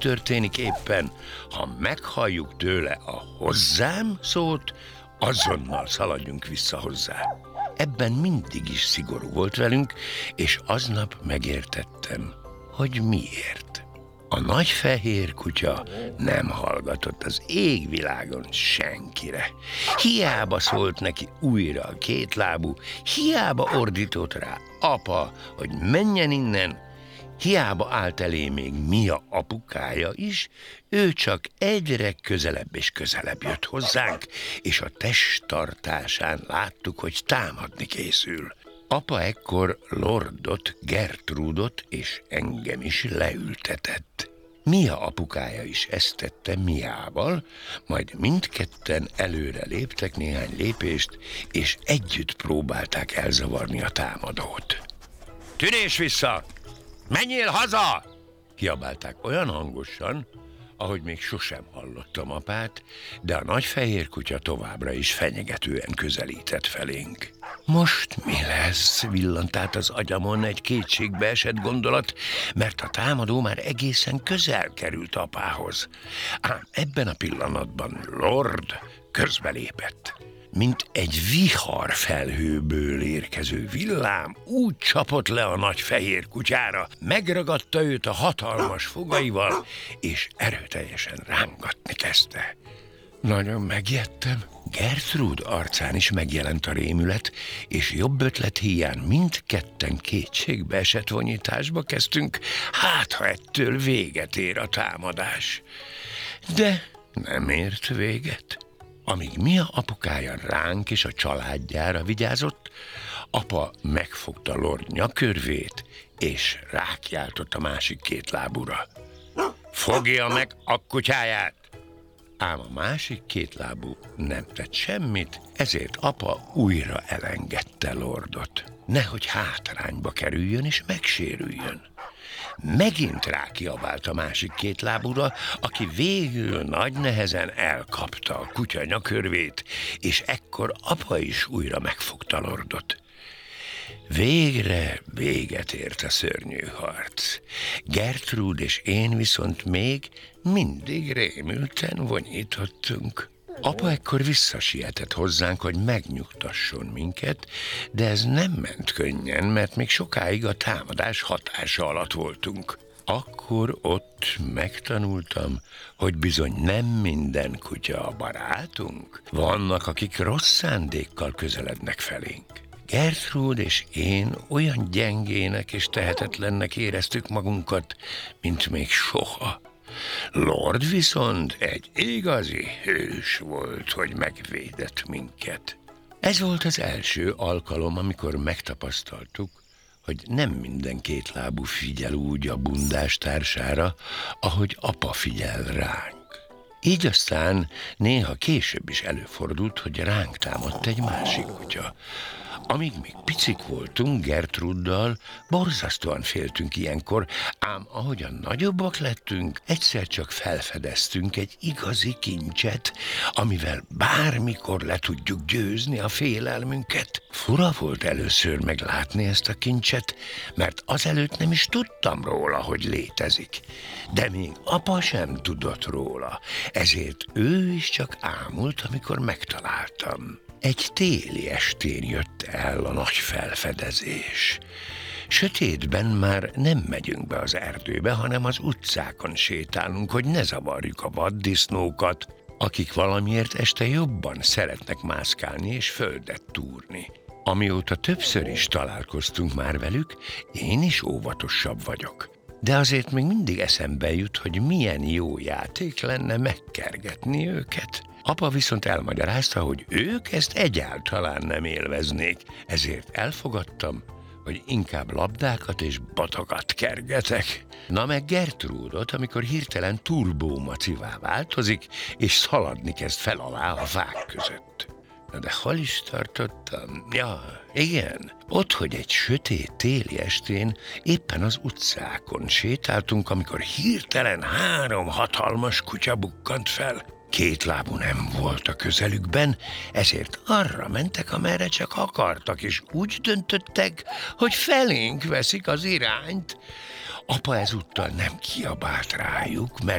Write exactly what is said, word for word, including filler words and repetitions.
történik éppen. Ha meghalljuk tőle a hozzám szót, azonnal szaladjunk vissza hozzá. Ebben mindig is szigorú volt velünk, és aznap megértettem, hogy miért. A nagy fehér kutya nem hallgatott az égvilágon senkire. Hiába szólt neki újra a kétlábú, hiába ordított rá apa, hogy menjen innen, hiába állt elé még Mia apukája is, ő csak egyre közelebb és közelebb jött hozzánk, és a testtartásán láttuk, hogy támadni készül. Apa ekkor Lordot, Gertrudot és engem is leültetett. Mia apukája is ezt tette Miával, majd mindketten előre léptek néhány lépést, és együtt próbálták elzavarni a támadót. Tűnés vissza! Menjél haza! Kiabálták olyan hangosan, ahogy még sosem hallottam apát, de a nagy fehér kutya továbbra is fenyegetően közelített felénk. Most mi lesz? Villant át az agyamon egy kétségbe esett gondolat, mert a támadó már egészen közel került apához. Ám ebben a pillanatban Lord közbelépett. Mint egy vihar felhőből érkező villám úgy csapott le a nagy fehér kutyára, megragadta őt a hatalmas fogaival, és erőteljesen rángatni kezdte. Nagyon megijedtem. Gertrude arcán is megjelent a rémület, és jobb ötlet híján mindketten kétségbe esett vonyításba kezdtünk, hát ha ettől véget ér a támadás. De nem ért véget. Amíg Mia apukája ránk és a családjára vigyázott, apa megfogta Lord nyakörvét, és rákiáltott a másik két lábúra. Fogja meg a kutyáját! Ám a másik kétlábú nem tett semmit, ezért apa újra elengedte Lordot. Nehogy hátrányba kerüljön és megsérüljön. Megint rákiabált a másik kétlábúra, aki végül nagy nehezen elkapta a kutya nyakörvét, és ekkor apa is újra megfogta Lordot. Végre véget ért a szörnyű harc. Gertrude és én viszont még mindig rémülten vonyítottunk. Apa ekkor visszasietett hozzánk, hogy megnyugtasson minket, de ez nem ment könnyen, mert még sokáig a támadás hatása alatt voltunk. Akkor ott megtanultam, hogy bizony nem minden kutya a barátunk. Vannak, akik rossz szándékkal közelednek felénk. Gertrude és én olyan gyengének és tehetetlennek éreztük magunkat, mint még soha. Lord viszont egy igazi hős volt, hogy megvédett minket. Ez volt az első alkalom, amikor megtapasztaltuk, hogy nem minden kétlábú figyel úgy a bundás társára, ahogy apa figyel ránk. Így aztán néha később is előfordult, hogy ránk támadt egy másik kutya. Amíg még picik voltunk Gertruddal, borzasztóan féltünk ilyenkor, ám ahogyan nagyobbak lettünk, egyszer csak felfedeztünk egy igazi kincset, amivel bármikor le tudjuk győzni a félelmünket. Fura volt először meglátni ezt a kincset, mert azelőtt nem is tudtam róla, hogy létezik. De még apa sem tudott róla, ezért ő is csak ámult, amikor megtaláltam. Egy téli estén jött el a nagy felfedezés. Sötétben már nem megyünk be az erdőbe, hanem az utcákon sétálunk, hogy ne zavarjuk a vaddisznókat, akik valamiért este jobban szeretnek mászkálni és földet túrni. Amióta többször is találkoztunk már velük, én is óvatosabb vagyok. De azért még mindig eszembe jut, hogy milyen jó játék lenne megkergetni őket. Apa viszont elmagyarázta, hogy ők ezt egyáltalán nem élveznék, ezért elfogadtam, hogy inkább labdákat és batokat kergetek. Na meg Gertrudot, amikor hirtelen turbómacivá változik, és szaladni kezd fel alá a fák között. Na de hol is tartottam? Ja, igen, ott, hogy egy sötét téli estén éppen az utcákon sétáltunk, amikor hirtelen három hatalmas kutya bukkant fel. Két lábú nem volt a közelükben, ezért arra mentek, amerre csak akartak, és úgy döntöttek, hogy felénk veszik az irányt. Apa ezúttal nem kiabált rájuk, mert